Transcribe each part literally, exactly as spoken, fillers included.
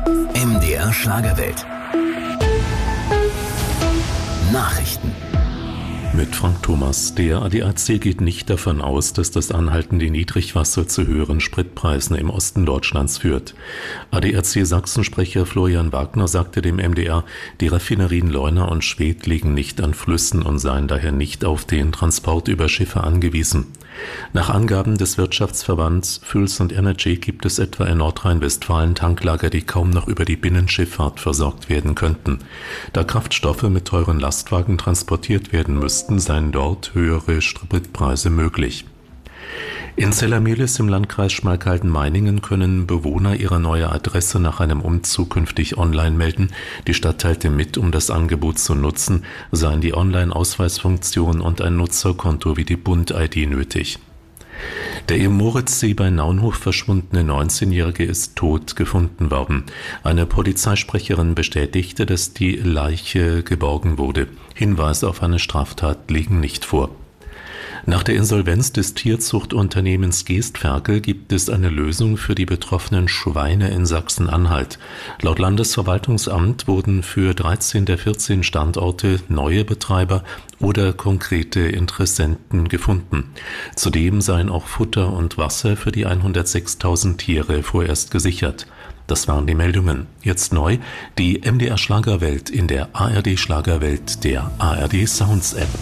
M D R Schlagerwelt. Nachrichten. Mit Frank Thomas. Der A D A C geht nicht davon aus, dass das anhaltende Niedrigwasser zu höheren Spritpreisen im Osten Deutschlands führt. A D A C-Sachsensprecher Florian Wagner sagte dem M D R, die Raffinerien Leuna und Schwedt liegen nicht an Flüssen und seien daher nicht auf den Transport über Schiffe angewiesen. Nach Angaben des Wirtschaftsverbands Fuels and Energy gibt es etwa in Nordrhein-Westfalen Tanklager, die kaum noch über die Binnenschifffahrt versorgt werden könnten. Da Kraftstoffe mit teuren Lastwagen transportiert werden müssten, seien dort höhere Spritpreise möglich. In Zellermelis im Landkreis Schmalkalden-Meiningen können Bewohner ihre neue Adresse nach einem Umzug künftig online melden. Die Stadt teilte mit, um das Angebot zu nutzen, seien die Online-Ausweisfunktion und ein Nutzerkonto wie die Bund-I D nötig. Der im Moritzsee bei Naunhof verschwundene neunzehnjährige ist tot gefunden worden. Eine Polizeisprecherin bestätigte, dass die Leiche geborgen wurde. Hinweise auf eine Straftat liegen nicht vor. Nach der Insolvenz des Tierzuchtunternehmens Geestferkel gibt es eine Lösung für die betroffenen Schweine in Sachsen-Anhalt. Laut Landesverwaltungsamt wurden für dreizehn der vierzehn Standorte neue Betreiber oder konkrete Interessenten gefunden. Zudem seien auch Futter und Wasser für die hundertsechstausend Tiere vorerst gesichert. Das waren die Meldungen. Jetzt neu, die M D R Schlagerwelt in der A R D Schlagerwelt der A R D Sounds App.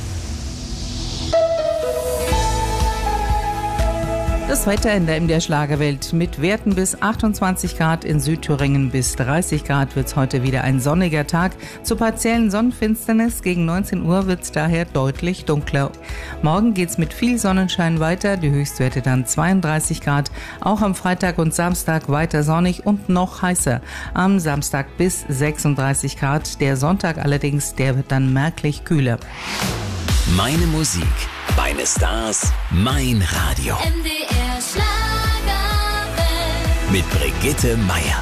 Das Wetter in der M D R Schlagerwelt mit Werten bis achtundzwanzig Grad, in Südthüringen bis dreißig Grad wird es heute wieder ein sonniger Tag. Zur partiellen Sonnenfinsternis gegen neunzehn Uhr wird es daher deutlich dunkler. Morgen geht es mit viel Sonnenschein weiter, die Höchstwerte dann zweiunddreißig Grad. Auch am Freitag und Samstag weiter sonnig und noch heißer. Am Samstag bis sechsunddreißig Grad, der Sonntag allerdings, der wird dann merklich kühler. Meine Musik, meine Stars, mein Radio. M D R Schlagerwelt. Mit Brigitte Meier.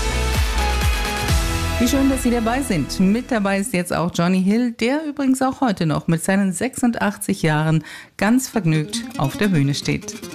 Wie schön, dass Sie dabei sind. Mit dabei ist jetzt auch Johnny Hill, der übrigens auch heute noch mit seinen sechsundachtzig Jahren ganz vergnügt auf der Bühne steht.